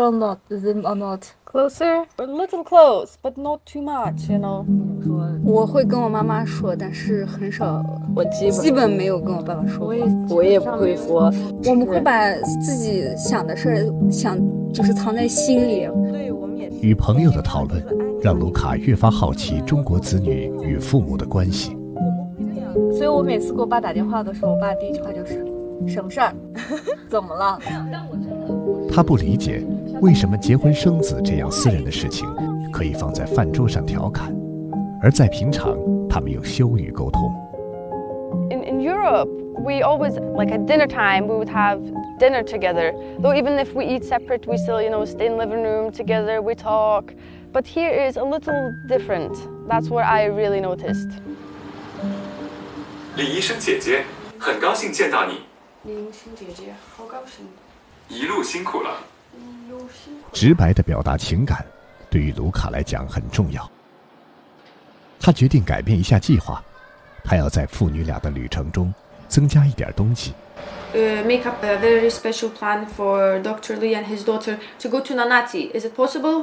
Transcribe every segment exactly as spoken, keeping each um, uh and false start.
or not, them or not? Closer? A little close, but not too much, you know. 我会跟我妈妈说，但是很少， 我基本基本没有跟我爸爸说。 我也我也不会说。 我们会把自己想的事儿想就是藏在心里。 对，我们也是。 与朋友的讨论让卢卡越发好奇中国子女与父母的关系。 所以我每次给我爸打电话的时候，我爸第一句话就是什么事儿怎么了。 他不理解为什么结婚生子这样私人的事情可以放在饭桌上调侃，而在平常他们用羞语沟通。 In, in Europe, we always, like at dinner time, we would have dinner together. Though even if we eat separate, we still, you know, stay in the living room together, we talk. But here is a little different. That's what I really noticed. 李医生姐姐，很高兴见到你。 李医生姐姐，好高兴。 一路辛苦了。 一路辛苦。 直白地表达情感，对于卢卡来讲很重要。他决定改变一下计划，他要在父女俩的旅程中增加一点东西。 Uh, make up a very special plan for Doctor Lee and his daughter to go to Nanati. Is it possible?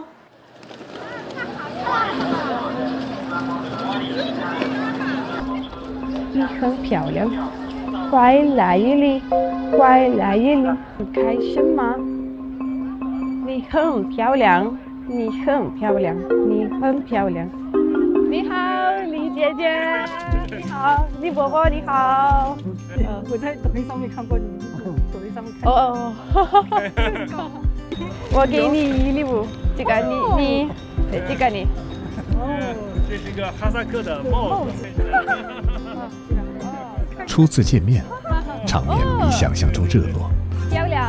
你很漂亮，快来这里，快来这里，你开心吗？你很漂亮，你很漂亮，你很漂亮。你好，李姐姐。你好，李伯伯，你好。 呃，我在抖音上面看过你，抖音上面看。 哦哦。我给你礼物，这个你你，对，这个你。 哦，这是个哈萨克的帽子。 初次见面，场面比想象中热络。 漂亮。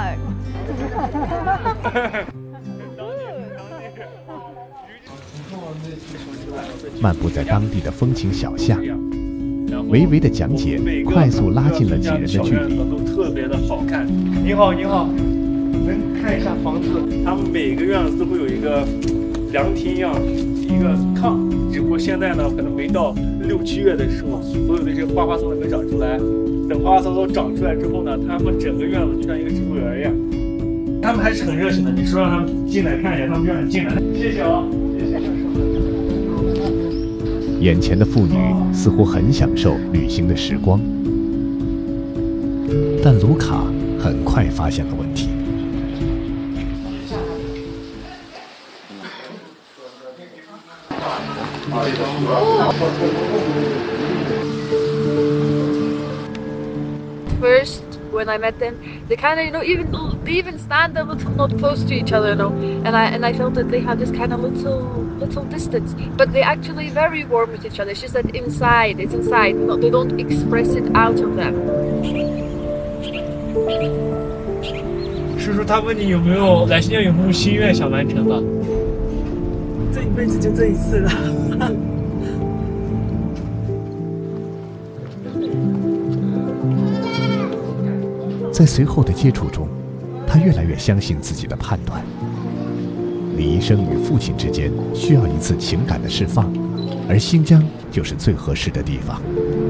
漫步在当地的风情小巷，娓娓的讲解快速拉近了几人的距离。 都特别的好看。你好，你好，能看一下房子？他们每个院子都会有一个凉亭一样，一个炕。只不过现在呢，可能没到六七月的时候，所有的这些花花草草没长出来。等花花草草长出来之后呢，他们整个院子就像一个植物园一样。他们还是很热情的，你说让他们进来看一下，他们就让你进来。谢谢啊，谢谢。 眼前的父女似乎很享受旅行的时光，但卢卡很快发现了问题。 First, when I met them, they kind of, you know, even they even stand a little not close to each other, you know, and I and I felt that they had this kind of little little distance, but they actually very warm with each other. It's just that inside, it's inside, not they don't express it out of them. 叔叔，他问你有没有来新疆有没有心愿想完成的？ 这一辈子就这一次了。 在随后的接触中，他越来越相信自己的判断。李医生与父亲之间需要一次情感的释放，而新疆就是最合适的地方。